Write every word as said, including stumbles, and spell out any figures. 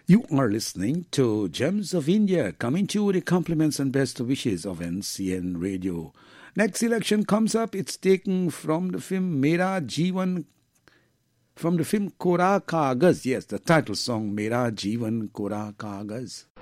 You are listening to Gems of India, coming to you with the compliments and best wishes of N C N Radio. Next selection comes up. It's taken from the film Mera Jeevan, from the film Kora Kagaz. Yes, the title song Mera Jeevan Kora Kagaz.